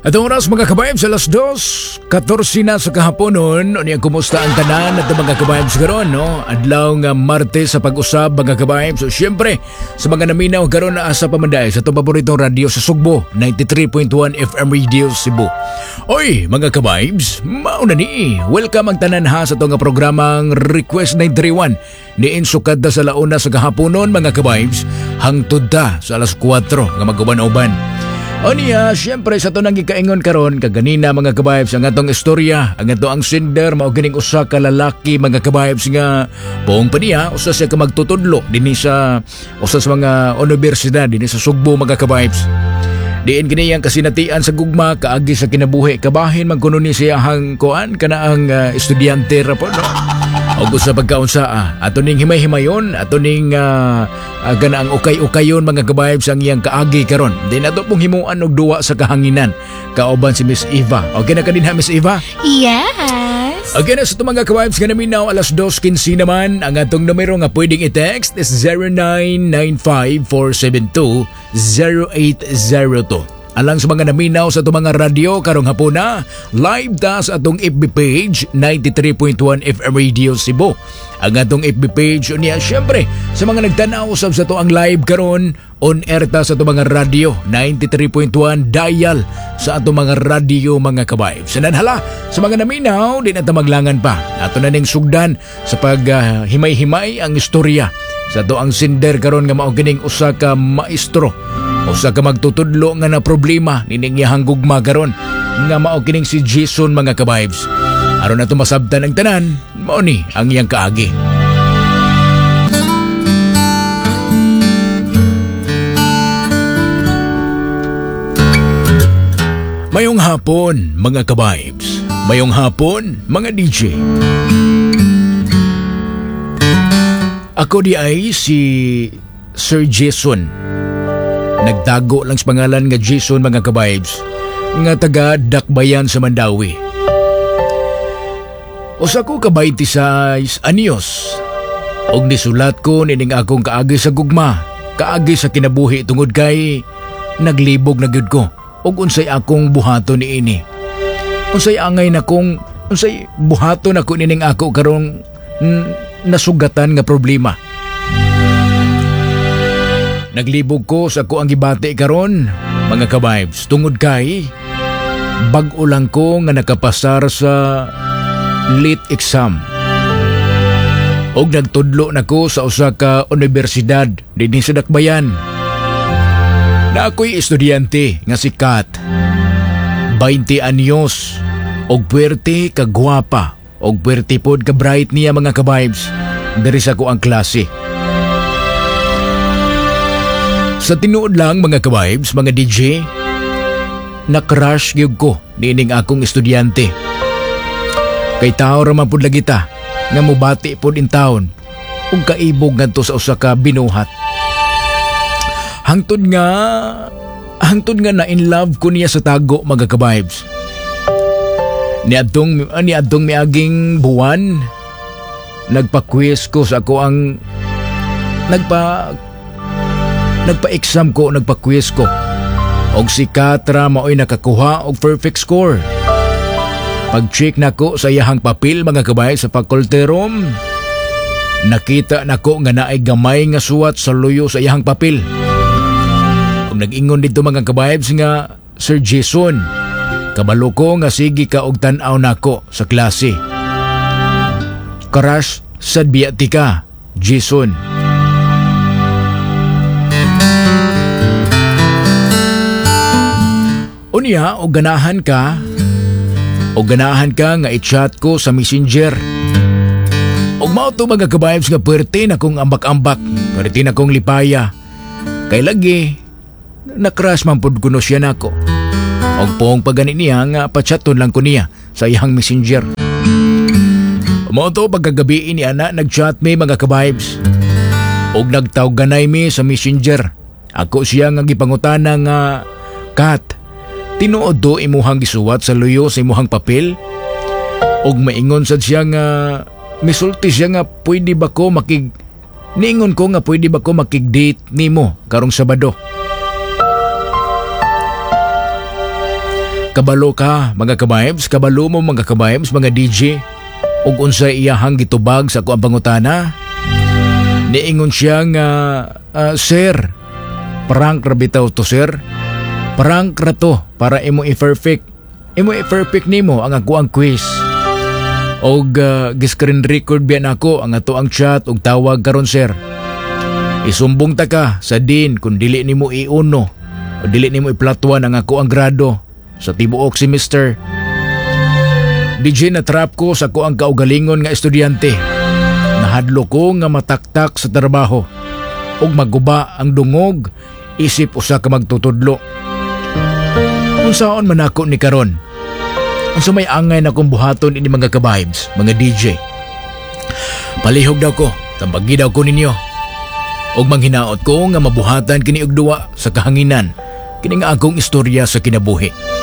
Atong oras mga kabayab sa alas 2:14 na sa kahaponon. Unya kumusta ang tanan at mga kabayab sa karon, no? Adlaw nga Martes sa pag-usab mga kabayab. So syempre sa mga naminaw karon na asa pamanday sa itong paboritong radio sa Sugbo 93.1 FM Radio Cebu. Oy mga kabayabs, mauna ni welcome ang tanan ha sa itong programang Request 931 ni insukad sa launa sa kahaponon mga kabayabs hangtod ta sa alas 4 nga maguban-uban. O niya, siyempre sa ito nang ikaingon karon kaganina mga kabayabs ang atong istorya, ang ato ang sender mao gining usa ka lalaki mga kabayabs nga buong pa niya usa siya ka magtutudlo dinhi sa usa sa mga universidad dinhi sa Sugbo mga kabayabs. Diin kiniyang kasinatian sa gugma kaagi sa kinabuhi kabahin man kuno ni siya hang kuan kana ang estudyante ra po no. Og sa pagkaunsa ato ning himay-himayon ato ning gana ang ukay-ukayon mga kabayabs ang iyang kaagi karon. Di na to pong himuan og duwa sa kahanginan kauban si Miss Eva. Okay na kadinha Miss Eva? Yes. Okay na sa itong mga kabayabs nga naminaw alas 2:15 naman ang atong numero nga pwedeng i-text is 0995-472-0802. Alang sa mga naminaw sa itong mga radio karong hapuna, live ta sa atong FB page 93.1 FM Radio Cebu. Ang atong FB page unya syempre sa mga nagtanaw usab sa to ang live karon on air ta sa itong mga radio 93.1 dial sa atong mga radio mga kabayb. Sanadhala sa mga naminaw di na ta maglangan pa. Ato na ning sugdan sa pag himay-himay ang istorya sa to ang sender karon nga mao kining usa ka maestro. Usa ka magtutudlo nga na problema nining iyang gugma karon nga mao kining si Jason mga kabaybs. Aron nato masabtan ang tanan, mao ni ang iyang kaagi. Mayong hapon mga kabaybs. Mayong hapon mga DJ. Ako di ay si Sir Jason. Nagtago lang sa pangalan nga Jason mga kabaybs nga taga Dakbayan sa Mandawi. Usa ko ka 26 anyos og nisulat ko nining akong kaagi sa gugma, kaagi sa kinabuhi tungod kay naglibog na gyud ko og unsay akong buhaton niini. Unsay angay na kong unsay buhaton ako nining ako karong nasugatan nga problema. Naglibog ko sa ko ang gibati karon mga kabaybs tungod kay bag-o lang ko nga nakapasar sa lit exam. Og nagtudlo na ko sa usa ka universidad dinhi sa Dakbayan. Na ako'y estudyante nga si Kat. 20 anyos og puwerte ka gwapa og puwerte pod ka bright niya mga kabaybs. Diri sa ko ang klase. Sa tinuod lang mga kabaybs, mga DJ, na-crush gyud ko nining akong estudyante. Kay tao raman pud lagi ta nga mobati pud in town ug kaibog ngadto sa usa ka binuhat. Hangtod nga na in love ko niya sa tago mga kabaybs. Niadtong miaging buwan nagpa-quiz ko sa ako ang nagpa-exam ko, nagpa-quiz ko. Og si Katra mao'y nakakuha og perfect score. Pag-check na ko sa iyahang papel mga kabay sa faculty room, nakita na ko nga naay gamay nga suwat sa luyo sa iyahang papel. Kung nag-ingon dito mga kabayabs nga, Sir Jason, kabalo ko nga sige ka og tan-aw nako sa klase. Crush sad biyati ka, Jason. Unya, o ganahan ka nga i-chat ko sa messenger. Og mao to mga kabayabs nga puwerte na kong ambak-ambak, puwerte na kong lipaya. Kay lagi, na-crush man pod kuno siya nako. Og pong pagani niya nga pachaton lang ko niya sa iyang messenger. Mao to pagkagabi ni ana nag-chat mi mga kabayabs. Og nagtawganay mi sa messenger. Ako siya nga gipangutana nga, Kat, tinuod do imuhang gisuwat sa luyo sa imuhang papel? Og maingon sad siya nga misulti siya nga pwede ba ko niingon ko nga pwede ba ko makig-date nimo karong Sabado. Kabalo ka mga kabahibs, kabalo mo mga kabahibs, mga DJ. Ug unsay iyahang gitubag sa ako ang pangutana. Niingon siya nga, sir, prank ra bitaw to sir. Prank ra to para imo i-perfect. Imo i-perfect nimo ang ako ang quiz. Og giscreen record biyan ako ang ato ang chat ug tawag karon sir. Isumbong ta ka sa din kung dili nimo i-uno o dili nimo i-platuan ang ako ang grado sa tibuok semester. DJ na trap ko sa ako ang kaugalingon nga estudyante. Nahadlo ko nga mataktak sa trabaho ug maguba ang dungog isip usa ka magtutudlo. Unsaon man ako ni karon? Unsa may angay na kong buhaton ini mga ka-vibes, mga DJ. Palihog daw ko, tambagi daw ko ninyo. Og manghinaot ko nga mabuhatan kini og duwa sa kahanginan kini nga akong istorya sa kinabuhi.